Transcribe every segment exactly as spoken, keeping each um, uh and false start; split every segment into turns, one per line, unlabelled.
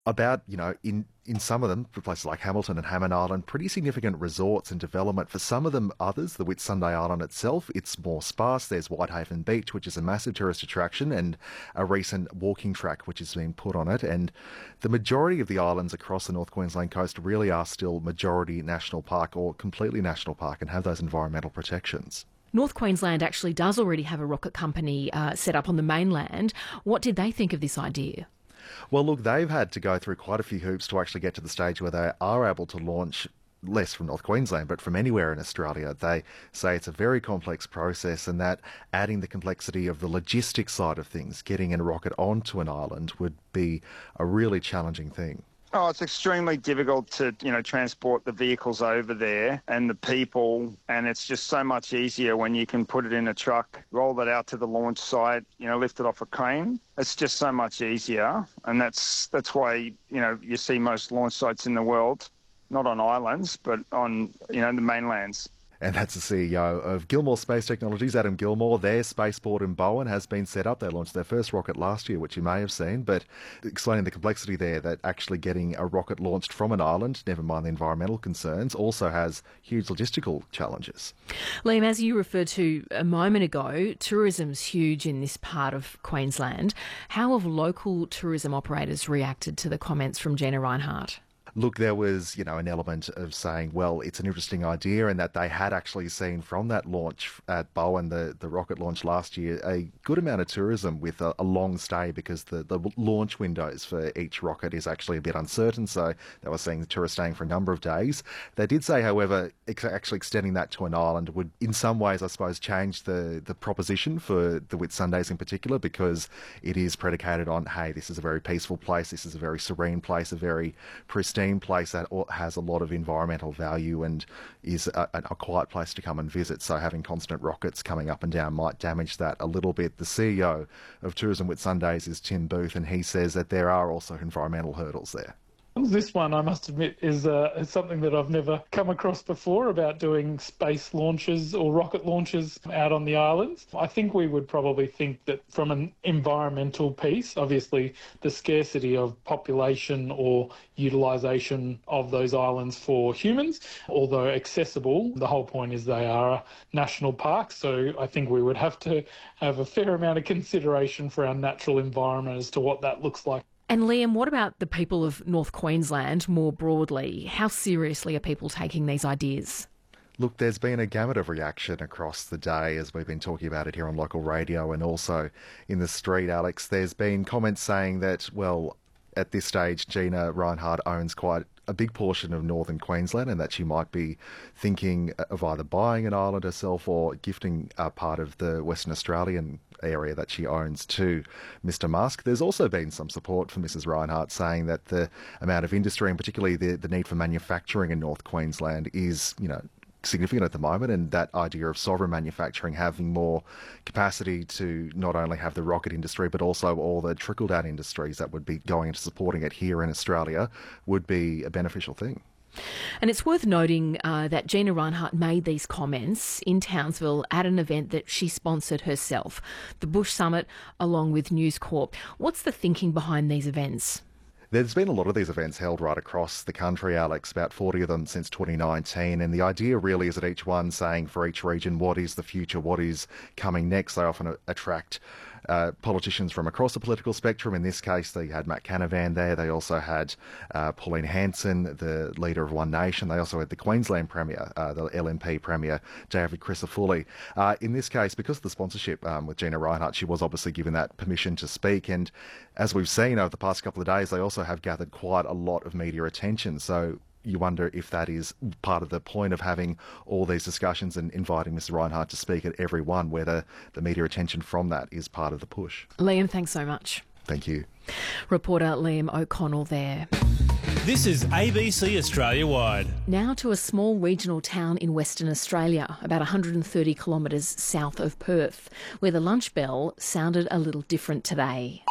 about, you know, in, in some of them, for places like Hamilton and Hammond Island, pretty significant resorts and development. For some of them, others, the Whitsunday Island itself, it's more sparse. There's Whitehaven Beach, which is a massive tourist attraction, and a recent walking track which has been put on it. And the majority of the islands across the North Queensland coast really are still majority national park or completely national park and have those environmental protections.
North Queensland actually does already have a rocket company uh, set up on the mainland. What did they think of this idea?
Well, look, they've had to go through quite a few hoops to actually get to the stage where they are able to launch less from North Queensland, but from anywhere in Australia. They say it's a very complex process, and that adding the complexity of the logistics side of things, getting a rocket onto an island, would be a really challenging thing.
Oh, it's extremely difficult to, you know, transport the vehicles over there and the people, and it's just so much easier when you can put it in a truck, roll it out to the launch site, you know, lift it off a crane. It's just so much easier, and that's that's why, you know, you see most launch sites in the world, not on islands, but on, you know, the mainlands.
And that's the C E O of Gilmore Space Technologies, Adam Gilmore. Their spaceport in Bowen has been set up. They launched their first rocket last year, which you may have seen, but explaining the complexity there, that actually getting a rocket launched from an island, never mind the environmental concerns, also has huge logistical challenges.
Liam, as you referred to a moment ago, tourism's huge in this part of Queensland. How have local tourism operators reacted to the comments from Gina Rinehart?
Look, there was, you know, an element of saying, well, it's an interesting idea, and that they had actually seen from that launch at Bowen, the, the rocket launch last year, a good amount of tourism with a, a long stay, because the, the launch windows for each rocket is actually a bit uncertain, so they were seeing the tourists staying for a number of days. They did say, however, ex- actually extending that to an island would, in some ways, I suppose, change the, the proposition for the Whitsundays in particular, because it is predicated on, hey, this is a very peaceful place, this is a very serene place, a very pristine place that has a lot of environmental value and is a, a quiet place to come and visit. So having constant rockets coming up and down might damage that a little bit. The C E O of Tourism Whitsundays is Tim Booth, and he says that there are also environmental hurdles there.
This one, I must admit, is, uh, is something that I've never come across before, about doing space launches or rocket launches out on the islands. I think we would probably think that from an environmental piece, obviously the scarcity of population or utilisation of those islands for humans, although accessible, the whole point is they are a national park, so I think we would have to have a fair amount of consideration for our natural environment as to what that looks like.
And Liam, what about the people of North Queensland more broadly? How seriously are people taking these ideas?
Look, there's been a gamut of reaction across the day as we've been talking about it here on local radio and also in the street, Alex. There's been comments saying that, well, at this stage, Gina Rinehart owns quite a big portion of northern Queensland, and that she might be thinking of either buying an island herself or gifting a part of the Western Australian area that she owns to Mister Musk. There's also been some support for Missus Rinehart, saying that the amount of industry, and particularly the, the need for manufacturing in North Queensland, is, you know, significant at the moment, and that idea of sovereign manufacturing having more capacity to not only have the rocket industry but also all the trickle-down industries that would be going into supporting it here in Australia would be a beneficial thing.
And it's worth noting uh, that Gina Rinehart made these comments in Townsville at an event that she sponsored herself, the Bush Summit, along with News Corp. What's the thinking behind these events?
There's been a lot of these events held right across the country, Alex, about forty of them since twenty nineteen, and the idea really is that each one saying for each region what is the future, what is coming next. They often attract uh, politicians from across the political spectrum. In this case, they had Matt Canavan there. They also had uh, Pauline Hanson, the leader of One Nation. They also had the Queensland Premier, uh, the L N P Premier, David Crisafulli. Uh, in this case, because of the sponsorship um, with Gina Rinehart, she was obviously given that permission to speak. And as we've seen over the past couple of days, they also have gathered quite a lot of media attention. So you wonder if that is part of the point of having all these discussions and inviting Mister Rinehart to speak at every one, whether the media attention from that is part of the push.
Liam, thanks so much.
Thank you.
Reporter Liam O'Connell there.
This is A B C Australia Wide.
Now to a small regional town in Western Australia, about one hundred thirty kilometres south of Perth, where the lunch bell sounded a little different today.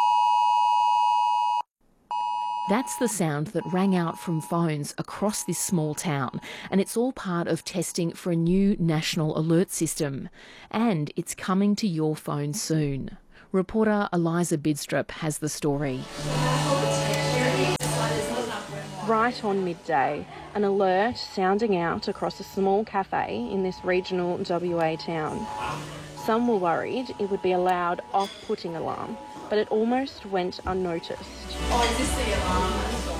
That's the sound that rang out from phones across this small town, and it's all part of testing for a new national alert system. And it's coming to your phone soon. Reporter Eliza Bidstrup has the story.
Right on midday, an alert sounding out across a small cafe in this regional W A town. Some were worried it would be a loud, off-putting alarm, but it almost went unnoticed.
Oh, is this the alarm?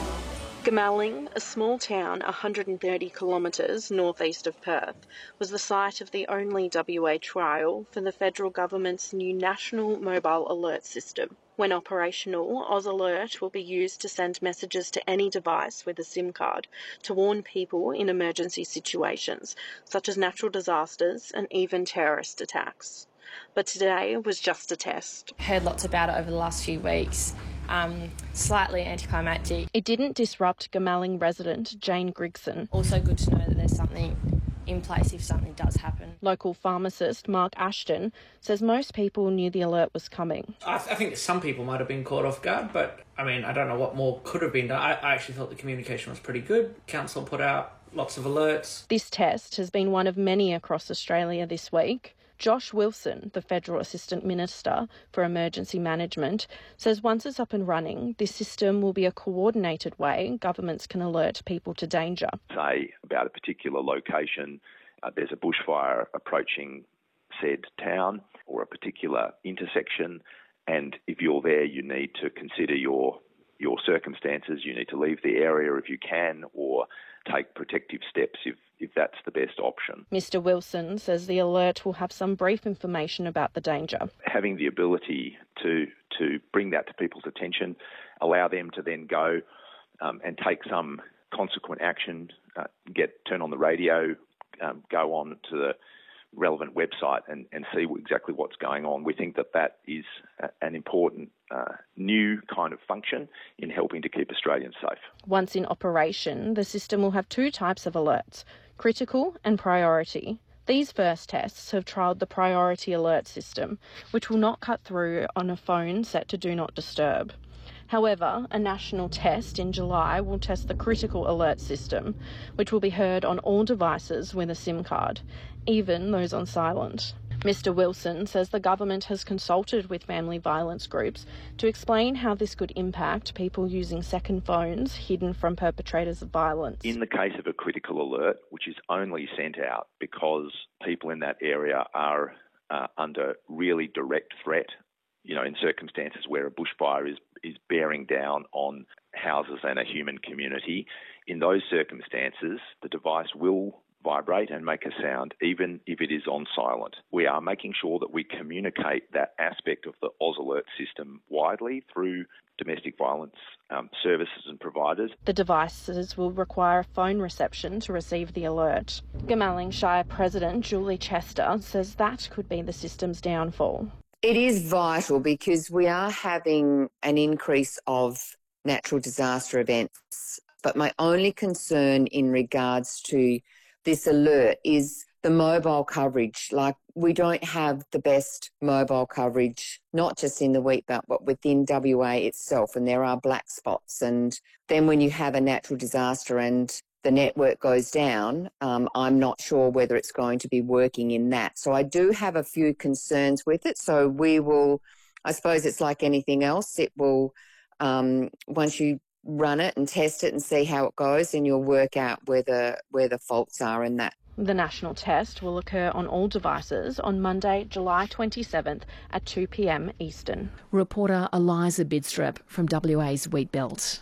Gamalling, a small town one hundred thirty kilometres northeast of Perth, was the site of the only W A trial for the federal government's new National Mobile Alert System. When operational, AusAlert will be used to send messages to any device with a SIM card to warn people in emergency situations, such as natural disasters and even terrorist attacks. But today was just a test.
Heard lots about it over the last few weeks. Um, slightly anticlimactic.
It didn't disrupt Gamalling resident Jane Grigson.
Also good to know that there's something in place if something does happen.
Local pharmacist Mark Ashton says most people knew the alert was coming.
I, th- I think some people might have been caught off guard, but I mean, I don't know what more could have been done. I, I actually thought the communication was pretty good. Council put out lots of alerts.
This test has been one of many across Australia this week. Josh Wilson, the Federal Assistant Minister for Emergency Management, says once it's up and running, this system will be a coordinated way governments can alert people to danger.
Say about a particular location, uh, there's a bushfire approaching said town or a particular intersection, and if you're there, you need to consider your your circumstances. You need to leave the area if you can, or take protective steps if, if that's the best option.
Mister Wilson says the alert will have some brief information about the danger.
Having the ability to to bring that to people's attention, allow them to then go um, and take some consequent action, uh, get turn on the radio, um, go on to the relevant website and, and see exactly what's going on. We think that that is a, an important uh, new kind of function in helping to keep Australians safe.
Once in operation, the system will have two types of alerts, critical and priority. These first tests have trialled the priority alert system, which will not cut through on a phone set to Do Not Disturb. However, a national test in July will test the critical alert system, which will be heard on all devices with a SIM card, even those on silent. Mister Wilson says the government has consulted with family violence groups to explain how this could impact people using second phones hidden from perpetrators of violence.
In the case of a critical alert, which is only sent out because people in that area are uh, under really direct threat, you know, in circumstances where a bushfire is, is bearing down on houses and a human community, in those circumstances, the device will vibrate and make a sound, even if it is on silent. We are making sure that we communicate that aspect of the AusAlert system widely through domestic violence um, services and providers.
The devices will require a phone reception to receive the alert. Gamalling Shire President Julie Chester says that could be the system's downfall.
It is vital because we are having an increase of natural disaster events. But my only concern in regards to this alert is the mobile coverage. Like, we don't have the best mobile coverage, not just in the wheat belt, but within W A itself. And there are black spots. And then when you have a natural disaster and the network goes down, um, I'm not sure whether it's going to be working in that. So I do have a few concerns with it. So we will, I suppose it's like anything else. It will, um, once you run it and test it and see how it goes, and you'll work out where the, where the faults are in that.
The national test will occur on all devices on Monday, July twenty-seventh at two p m Eastern.
Reporter Eliza Bidstrup from W A's Wheat Belt.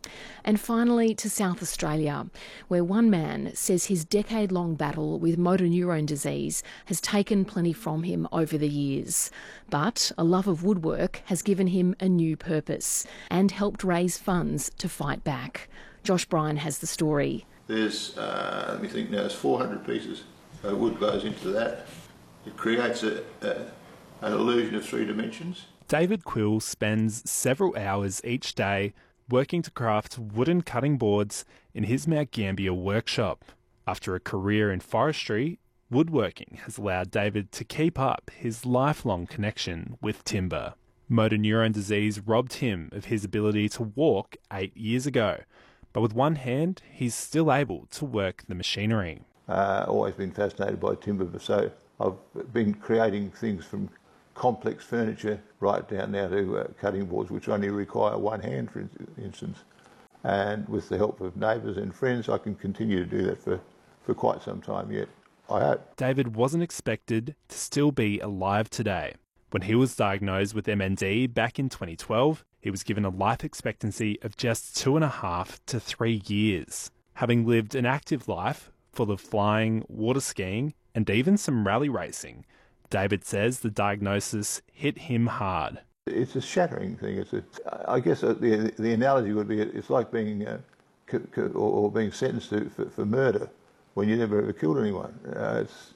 And finally to South Australia, where one man says his decade-long battle with motor neurone disease has taken plenty from him over the years. But a love of woodwork has given him a new purpose and helped raise funds to fight back. Josh Bryan has the story.
There's, uh, let me think now, there's four hundred pieces of wood goes into that. It creates a, a, an illusion of three dimensions.
David Quill spends several hours each day working to craft wooden cutting boards in his Mount Gambier workshop. After a career in forestry, woodworking has allowed David to keep up his lifelong connection with timber. Motor neurone disease robbed him of his ability to walk eight years ago, but with one hand, he's still able to work the machinery.
Uh, always been fascinated by timber, so I've been creating things from complex furniture right down now to uh, cutting boards which only require one hand, for instance. And with the help of neighbours and friends, I can continue to do that for, for quite some time yet, I hope.
David wasn't expected to still be alive today. When he was diagnosed with M N D back in twenty twelve, he was given a life expectancy of just two and a half to three years. Having lived an active life full of flying, water skiing, and even some rally racing, David says the diagnosis hit him hard.
It's a shattering thing. It's a, I guess the the analogy would be it's like being uh, c- c- or, or being sentenced to for, for murder when you never ever killed anyone. Uh, it's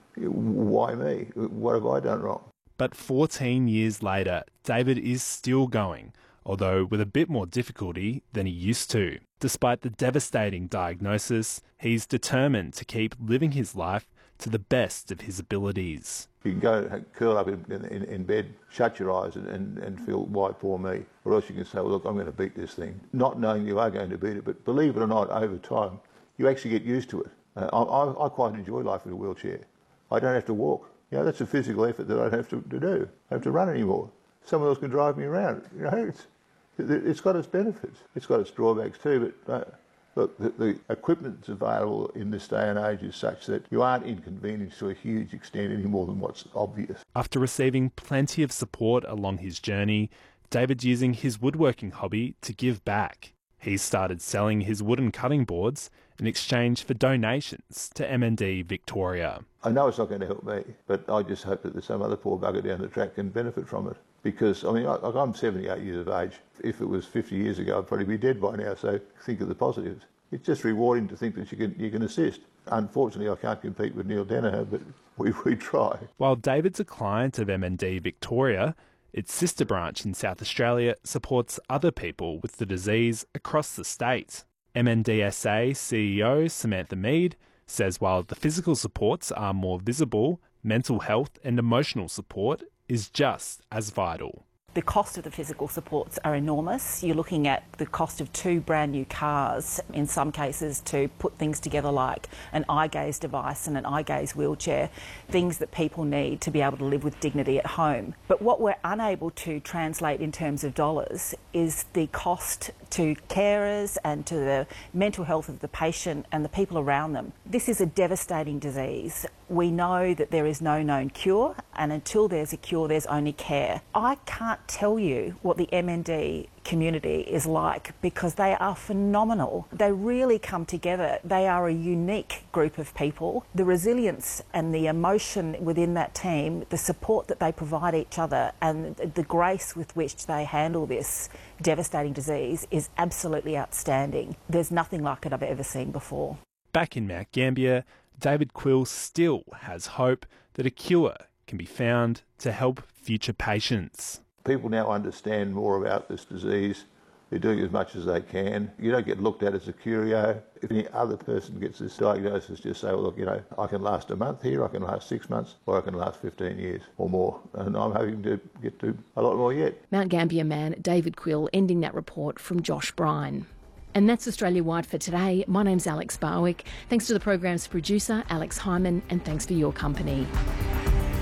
why me? What have I done wrong?
But fourteen years later, David is still going, although with a bit more difficulty than he used to. Despite the devastating diagnosis, he's determined to keep living his life to the best of his abilities.
You can go curl up in, in, in bed, shut your eyes and, and, and feel, why poor me? Or else you can say, well, look, I'm going to beat this thing. Not knowing you are going to beat it, but believe it or not, over time, you actually get used to it. Uh, I, I quite enjoy life in a wheelchair. I don't have to walk. You know, that's a physical effort that I don't have to, to do. I have to run anymore. Someone else can drive me around. You know, it's, it's got its benefits. It's got its drawbacks too, but uh, look, the, the equipment that's available in this day and age is such that you aren't inconvenienced to a huge extent any more than what's obvious.
After receiving plenty of support along his journey, David's using his woodworking hobby to give back. He's started selling his wooden cutting boards in exchange for donations to M N D Victoria.
I know it's not going to help me, but I just hope that there's some other poor bugger down the track can benefit from it. Because, I mean, I, I'm seventy-eight years of age. If it was fifty years ago, I'd probably be dead by now, so think of the positives. It's just rewarding to think that you can you can assist. Unfortunately, I can't compete with Neil Danaher, but we, we try.
While David's a client of M N D Victoria, its sister branch in South Australia supports other people with the disease across the state. M N D S A C E O Samantha Mead says while the physical supports are more visible, mental health and emotional support is just as vital.
The cost of the physical supports are enormous. You're looking at the cost of two brand new cars, in some cases, to put things together like an eye gaze device and an eye gaze wheelchair, things that people need to be able to live with dignity at home. But what we're unable to translate in terms of dollars is the cost to carers and to the mental health of the patient and the people around them. This is a devastating disease. We know that there is no known cure, and until there's a cure, there's only care. I can't tell you what the M N D community is like because they are phenomenal. They really come together. They are a unique group of people. The resilience and the emotion within that team, the support that they provide each other and the grace with which they handle this devastating disease is absolutely outstanding. There's nothing like it I've ever seen before.
Back in Mount Gambier, David Quill still has hope that a cure can be found to help future patients.
People now understand more about this disease. They're doing as much as they can. You don't get looked at as a curio. If any other person gets this diagnosis, just say, well, look, you know, I can last a month here, I can last six months, or I can last fifteen years or more. And I'm hoping to get to a lot more yet.
Mount Gambier man David Quill ending that report from Josh Brine. And that's Australia-wide for today. My name's Alex Barwick. Thanks to the program's producer, Alex Hyman, and thanks for your company.